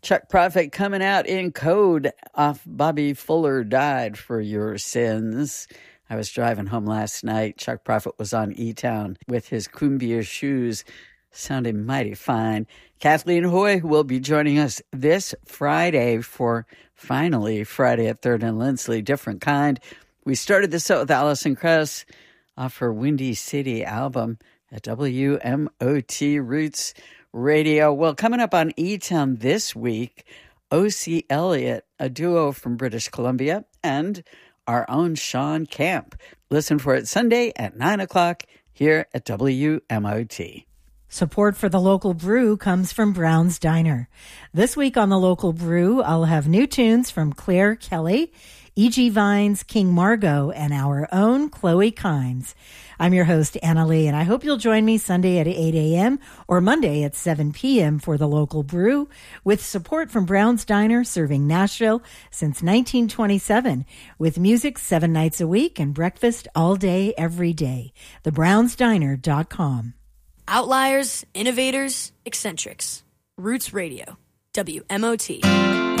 Chuck Prophet coming out in code off Bobby Fuller Died for Your Sins. I was driving home last night. Chuck Prophet was on E-Town with his cumbia shoes, sounding mighty fine. Kathleen Hoy will be joining us this Friday for finally Friday at 3rd and Lindsley, different kind. We started this out with Allison Kress off her Windy City album at WMOT Roots Radio. Well, coming up on E-Town this week, O.C. Elliott, a duo from British Columbia, and our own Sean Camp. Listen for it Sunday at 9 o'clock here at WMOT. Support for the local brew comes from Brown's Diner. This week on the local brew, I'll have new tunes from Claire Kelly, E.G. Vines, King Margot, and our own Chloe Kimes. I'm your host, Anna Lee, and I hope you'll join me Sunday at 8 a.m. or Monday at 7 p.m. for the local brew, with support from Brown's Diner, serving Nashville since 1927, with music 7 nights a week and breakfast all day, every day. TheBrownsDiner.com. Outliers, innovators, eccentrics. Roots Radio, WMOT.